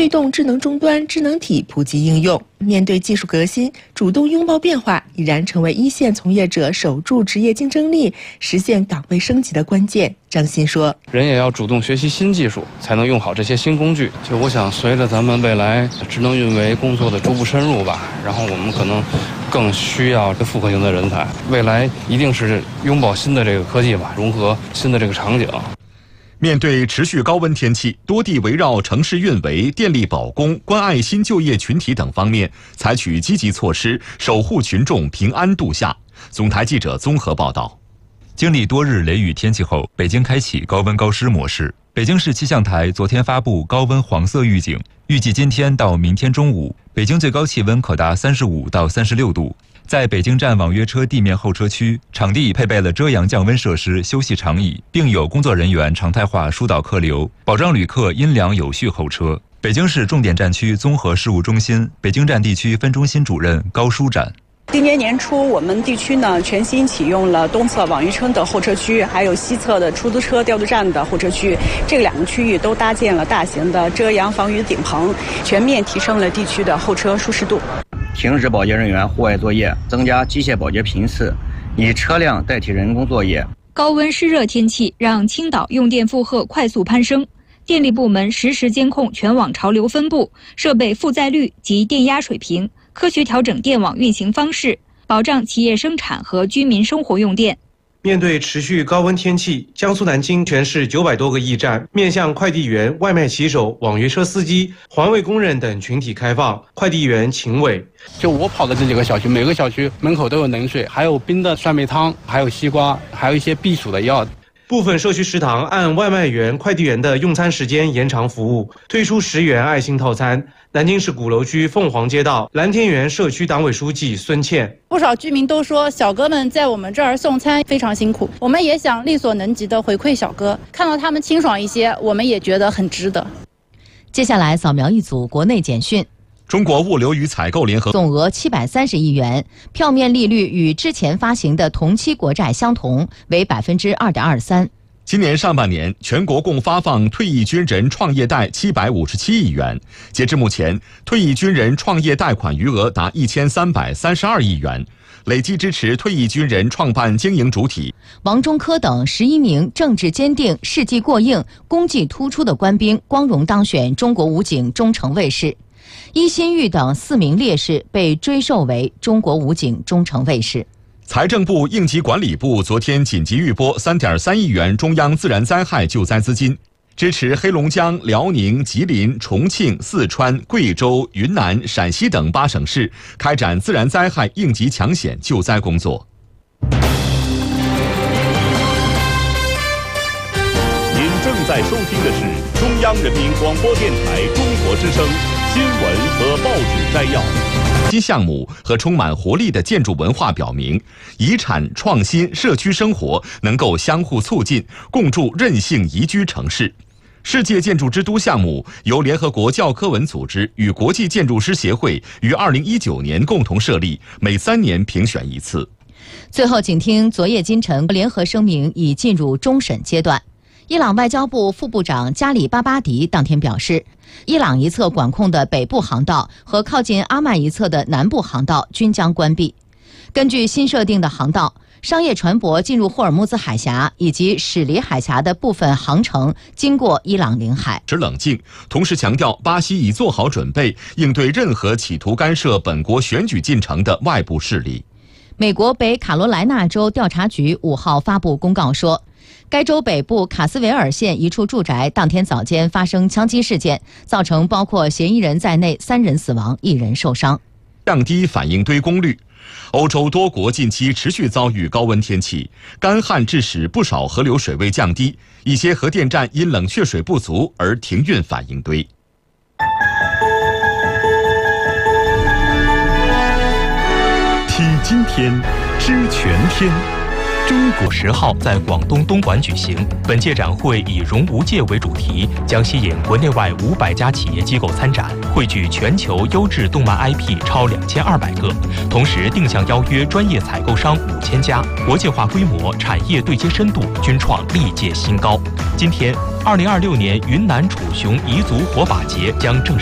推动智能终端、智能体普及应用。面对技术革新，主动拥抱变化，已然成为一线从业者守住职业竞争力、实现岗位升级的关键。张鑫说：“ 人也要主动学习新技术，才能用好这些新工具。就我想，随着咱们未来智能运维工作的逐步深入吧，然后我们可能更需要复合型的人才。未来一定是拥抱新的这个科技吧，融合新的这个场景。” 面对持续高温天气，多地围绕城市运维、电力保供、关爱新就业群体等方面，采取积极措施，守护群众平安度夏。总台记者综合报道。 经历多日雷雨天气后，北京开启高温高湿模式。北京市气象台昨天发布高温黄色预警，预计今天到明天中午，北京最高气温可达35到36度。在北京站网约车地面候车区，场地配备了遮阳降温设施、休息长椅，并有工作人员常态化疏导客流，保障旅客阴凉有序候车。北京市重点战区综合事务中心北京站地区分中心主任高舒展。 今年年初，我们地区呢全新启用了东侧网约车的候车区，还有西侧的出租车调度站的候车区。这两个区域都搭建了大型的遮阳防雨顶棚，全面提升了地区的候车舒适度。 停止保洁人员户外作业，增加机械保洁频次，以车辆代替人工作业。 高温湿热天气让青岛用电负荷快速攀升，电力部门实时监控全网潮流分布、设备负载率及电压水平，科学调整电网运行方式，保障企业生产和居民生活用电。 面对持续高温天气，江苏南京全市900多个驿站面向快递员、外卖骑手、网约车司机、环卫工人等群体开放。快递员秦伟： 就我跑的这几个小区，每个小区门口都有冷水，还有冰的酸梅汤，还有西瓜，还有一些避暑的药。 部分社区食堂按外卖员、快递员的用餐时间延长服务，推出10元爱心套餐。南京市鼓楼区凤凰街道蓝天园社区党委书记孙倩： 不少居民都说，小哥们在我们这儿送餐非常辛苦，我们也想力所能及的回馈小哥，看到他们清爽一些，我们也觉得很值得。 接下来扫描一组国内简讯。 中国物流与采购联合总额730亿元，票面利率与之前发行的同期国债相同，为2.23%。 今年上半年，全国共发放退役军人创业贷757亿元，截至目前，退役军人创业贷款余额达1332亿元，累计支持退役军人创办经营主体。 王中科等11名政治坚定、事迹过硬、功绩突出的官兵光荣当选中国武警忠诚卫士。伊新玉等4名烈士被追授为中国武警忠诚卫士。 财政部、应急管理部昨天紧急预拨3.3亿元中央自然灾害救灾资金，支持黑龙江、辽宁、吉林、重庆、四川、贵州、云南、陕西等8省市开展自然灾害应急抢险救灾工作。 您正在收听的是中央人民广播电台中国之声新闻和报纸摘要。 新项目和充满活力的建筑文化表明，遗产创新、社区生活能够相互促进，共筑韧性宜居城市。世界建筑之都项目由联合国教科文组织与国际建筑师协会于2019年共同设立，每3年评选一次。 最后，请听昨夜今晨联合声明已进入终审阶段。伊朗外交部副部长加里巴巴迪当天表示，伊朗一侧管控的北部航道和靠近阿曼一侧的南部航道均将关闭。根据新设定的航道，商业船舶进入霍尔木兹海峡以及驶离海峡的部分航程经过伊朗领海。 持冷静，同时强调巴西已做好准备，应对任何企图干涉本国选举进程的外部势力。 美国北卡罗来纳州调查局5号发布公告说，该州北部卡斯维尔县一处住宅当天早间发生枪击事件，造成包括嫌疑人在内3人死亡，1人受伤。 降低反应堆功率。欧洲多国近期持续遭遇高温天气，干旱致使不少河流水位降低，一些核电站因冷却水不足而停运反应堆。 听今天，知全天。中国10号在广东东莞举行，本届展会以“融无界”为主题，将吸引国内外500家企业机构参展，汇聚全球优质动漫 IP 超2200个，同时定向邀约专业采购商5000家，国际化规模、产业对接深度均创历届新高。今天，2026年云南楚雄彝族火把节将正式